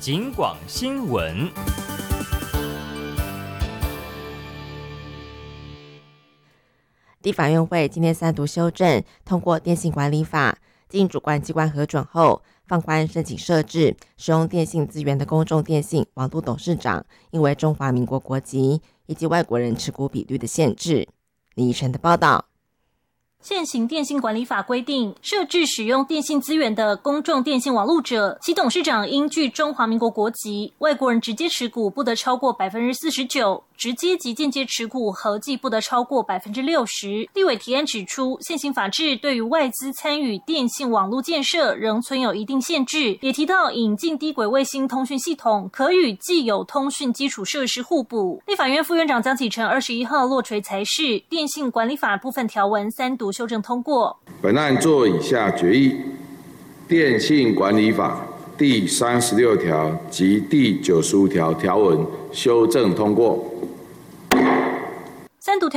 警广新闻。 立法院会今天3读修正通过电信管理法，经主管机关核准后，放宽申请设置使用电信资源的公众电信网络董事长应为中华民国国籍以及外国人持股比率的限制。李怡晨的报道。 现行电信管理法规定，设置使用电信资源的公众电信网路者，其董事长应具中华民国国籍，外国人直接持股不得超过 49%， 直接及间接持股合计不得超过 60%。 立委提案指出，现行法制对于外资参与电信网路建设仍存有一定限制，也提到引进低轨卫星通讯系统可与既有通讯基础设施互补。立法院副院长江启臣21号落锤裁示，电信管理法部分条文3读修正通过。 本案作以下决议：电信管理法第36条及第95条条文修正通过。 3读条